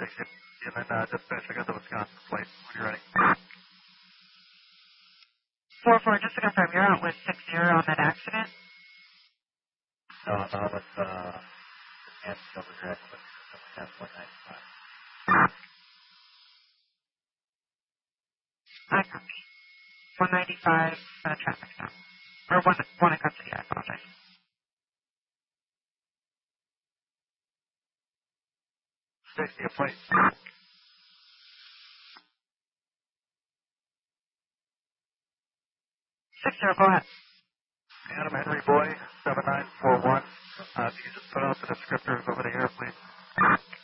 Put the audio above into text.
And then dispatch, I got the Wisconsin plate when you're ready. 4-4, just to confirm, you're out with 6-0 on that accident? No, I'm out with Anthony over here. That's 195. I copy. 195 traffic stop. Or one in custody, I apologize. Stacy, a plate. 6-0, go ahead. Adam Henry Boy, 7941. If you just put out the descriptors over the air, please.